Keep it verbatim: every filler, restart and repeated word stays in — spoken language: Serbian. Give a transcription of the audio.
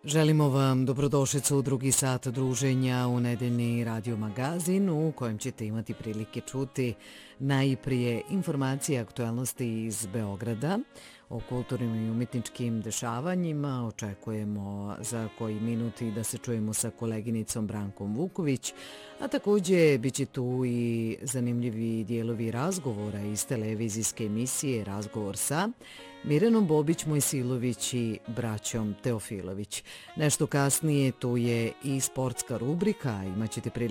Želimo vam dobrodošlicu u drugi sat druženja u nedeljni radio magazin u kojem ćete imati prilike čuti najprije informacije aktualnosti iz Beograda o kulturnim i umjetničkim dešavanjima. Očekujemo za koji minuti da se čujemo sa koleginicom Brankom Vuković, a također bit će tu i zanimljivi dijelovi razgovora iz televizijske emisije Razgovor sa Mirenom Bobić-Mojsilović i braćom Teofilović. Nešto kasnije tu je i sportska rubrika, imat ćete prilike